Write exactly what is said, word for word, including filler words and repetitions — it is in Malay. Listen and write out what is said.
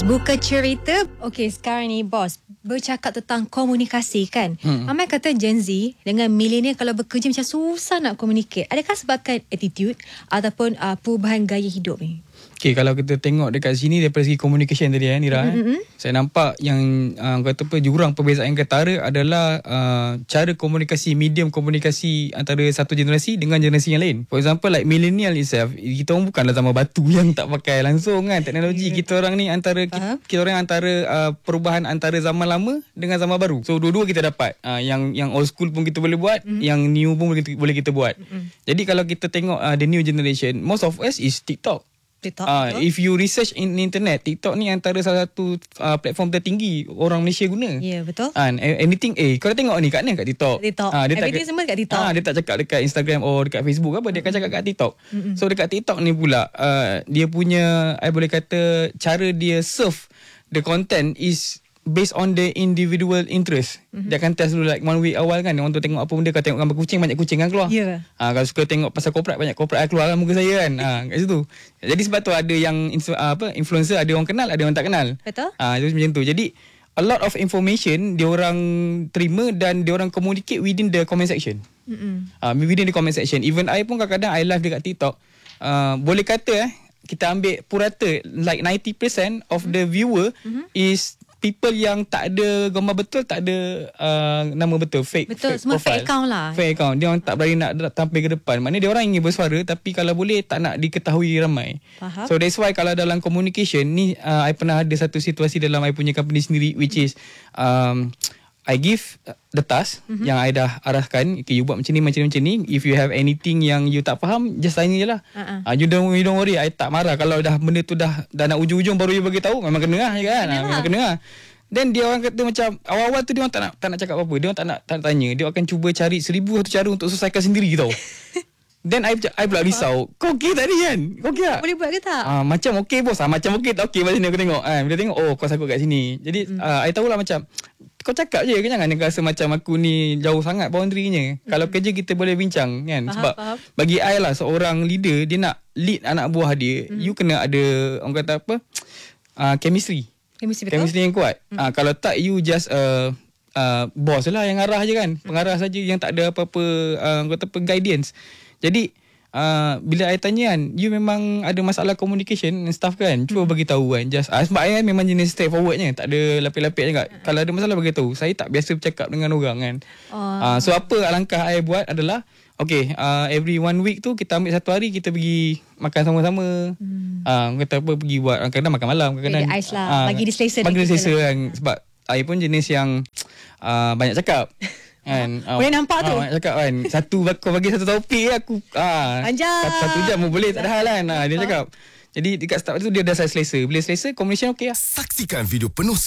Buka cerita. Okey, sekarang ni bos bercakap tentang komunikasi kan. Hmm. Ramai kata Gen Z dengan milenial kalau bekerja macam susah nak communicate. Adakah sebabkan attitude ataupun uh, perubahan gaya hidup ni? Okay, kalau kita tengok dekat sini daripada segi communication tadi eh, Nira, mm-hmm. eh, saya nampak yang uh, kata apa, jurang perbezaan ketara adalah uh, cara komunikasi, medium komunikasi antara satu generasi dengan generasi yang lain. For example, like millennial itself, kita orang bukanlah zaman batu yang tak pakai langsung kan teknologi. Yeah. Kita orang ni antara kita, kita orang antara uh, perubahan antara zaman lama dengan zaman baru. So dua-dua kita dapat. Uh, yang yang old school pun kita boleh buat, mm-hmm. yang new pun boleh kita, boleh kita buat. Mm-hmm. Jadi kalau kita tengok uh, the new generation, most of us is TikTok. TikTok, uh, if you research in internet, TikTok ni antara salah satu uh, platform tertinggi orang Malaysia guna. Ya, yeah, betul. And uh, anything, eh, kau tengok ni kat mana kat TikTok? TikTok. Uh, dia Everything tak, semua kat TikTok. Uh, dia tak cakap dekat Instagram or dekat Facebook apa, dia akan cakap kat TikTok. Mm-hmm. So dekat TikTok ni pula, uh, dia punya, I boleh kata, cara dia serve the content is based on the individual interest. Mm-hmm. Dia akan test dulu like one week awal kan. Orang tu tengok apa benda. Kau tengok gambar kucing, banyak kucing kan keluar. Ya. Yeah. Ha, kalau suka tengok pasal korporat, banyak korporat keluar kan muka saya kan. Ha, kat situ. Jadi sebab tu ada yang apa influencer, ada orang kenal, ada orang tak kenal. Betul. Ha, jadi macam tu. Jadi a lot of information dia orang terima dan dia orang communicate within the comment section. Mm-hmm. Ha, within the comment section. Even I pun kadang-kadang I live dekat TikTok. Uh, boleh kata eh, kita ambil purata like ninety percent of the viewer mm-hmm. is people yang tak ada gambar betul, tak ada uh, nama betul, fake, betul, fake semua profile. Fake account lah. Fake account. Dia orang tak berani nak tampil ke depan. Maknanya dia orang ingin bersuara tapi kalau boleh tak nak diketahui ramai. Faham. So that's why kalau dalam communication ni, uh, I pernah ada satu situasi dalam I punya company sendiri which is um, I give the task mm-hmm. yang I dah arahkan. Okay, you buat macam ni, macam ni, macam ni. If you have anything yang you tak faham, just tanya je lah. Uh-uh. Uh, you, don't, you don't worry. I tak marah. Kalau dah benda tu dah dah nak ujung-ujung baru you bagi tahu, memang kena lah kan. Ha, memang kena lah. Then dia orang kata macam awal-awal tu dia orang tak nak tak nak cakap apa-apa. Dia orang tak nak tak nak tanya. Dia akan cuba cari seribu satu cara untuk selesaikan sendiri tau. Then I I pula risau. Kau okey tak ni kan? Kau okey tak? Boleh buat ke tak? Ah, macam okey bos. Ah, macam okey tak okey macam ni aku tengok. Ah, dia tengok oh kau sangkut kat sini. Jadi mm. uh, I tahulah macam kau cakap je, kau jangan rasa macam aku ni jauh sangat boundary-nya. Mm. Kalau kerja kita boleh bincang kan. Faham, sebab faham. Bagi I lah seorang leader, dia nak lead anak buah dia, mm. you kena ada orang kata apa? Uh, chemistry. Chemistry, chemistry yang kuat. Mm. Uh, kalau tak you just uh, uh, boss lah yang arah je kan. Pengarah saja yang tak ada apa-apa uh, kata apa guidance. Jadi uh, bila I tanya kan, you memang ada masalah communication and stuff kan, cuba bagi tahu kan. Just uh, sebab I kan memang jenis straightforwardnya, tak ada lapik-lapik sangat. Uh. Kalau ada masalah bagi tahu. Saya tak biasa bercakap dengan orang kan. Oh. Uh, so apa langkah I buat adalah okay, uh, every one week tu kita ambil satu hari kita pergi makan sama-sama. Hmm. Uh, kata apa pergi buat kadang-kadang makan malam, kadang-kadang bagi ais lah, uh, bagi dia selesa. Bagi dia selesa kan. Sebab I pun jenis yang uh, banyak cakap. Kan, boleh uh, nampak tu. Ah, uh, cakap kan. Satu kau bagi satu topik aku ah uh, satu, satu jam pun boleh, tak ada hal kan. Uh, dia cakap. Jadi dekat start tu dia dah selesa. Bila selesa, communication okey lah. Saksikan video penuh